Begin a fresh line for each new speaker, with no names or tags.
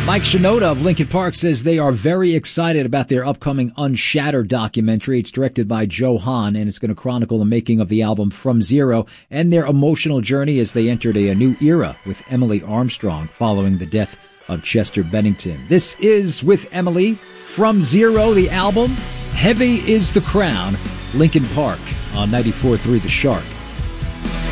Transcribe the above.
Mike Shinoda of Linkin Park says they are very excited about their upcoming Unshattered documentary. It's directed by Joe Hahn, and it's going to chronicle the making of the album From Zero and their emotional journey as they entered a new era with Emily Armstrong following the death of Chester Bennington. This is With Emily, From Zero, the album. Heavy is the Crown, Linkin Park on 94.3 The Shark.